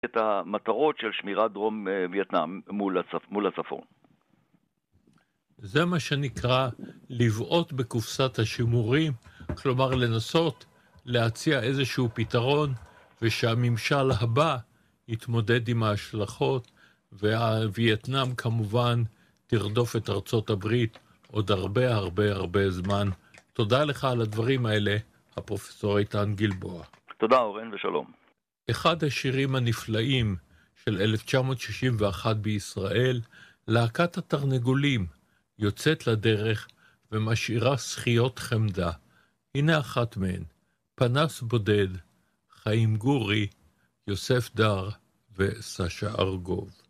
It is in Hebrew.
את המטרות של שמירת דרום וייטנאם מול הצפון. זה מה שנקרא לבעוט בקופסת השימורים, כלומר לנסות להציע איזשהו פתרון, ושהממשל הבא יתמודד עם ההשלכות, והווייטנאם כמובן תרדוף את ארצות הברית עוד הרבה הרבה הרבה זמן. תודה לך על הדברים האלה, הפרופסור איתן גלבוע. תודה אורן ושלום. אחד השירים הנפלאים של 1961 בישראל, להקת התרנגולים, יוצאת לדרך ומשאירה שחיות חמדה. הנה אחת מהן, פנס בודד, חיים גורי, יוסף דר וסשה ארגוב.